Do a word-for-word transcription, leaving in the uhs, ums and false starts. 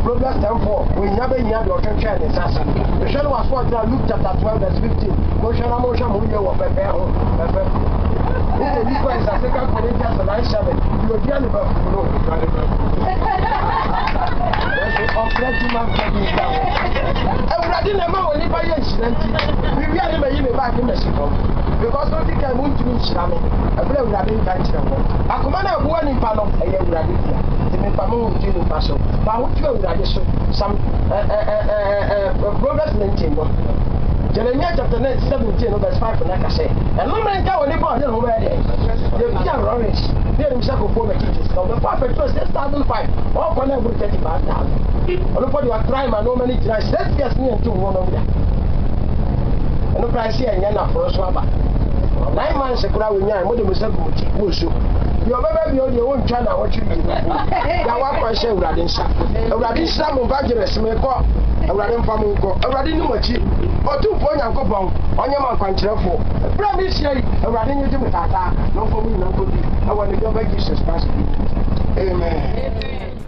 Proverbs ten four. We never hear the attention in Sasa. The shadow was what Luke chapter twelve verse fifteen. Motion motion motion of Pepe. Okay, this one is a second Corinthians nine seven. You are dealing with no. Of thirty months of this down. I didn't know when you buy a shanty. We really may be back in Mexico. Because don't think I want to meet Shami. I play with a big country. I command a one in Palo, a young Radithia. The Mipamu Jim Paso. But I want to go with some progress nineteen. Jeremiah chapter seventeen, verse five, like I say. And no man can only buy them over there. They become rubbish. They themselves will form a teacher. So the perfect was six thousand five. All for never thirty-five thousand. Nobody was trying, and no many tries. Let's get me into one of them. And no price here, and you're not for a swabber. Nine months ago, we know what the Muslim will show. Your baby, your own channel, what you mean? Now, what I say, Radinsa. Radinsa, Mubajers, may call a Radin Famuko, a Radin Mochi, or two point and go on, on your man country for. Promise you, a Radin you do with Tata, no for me, no for me. I want to go back to responsibility. Amen.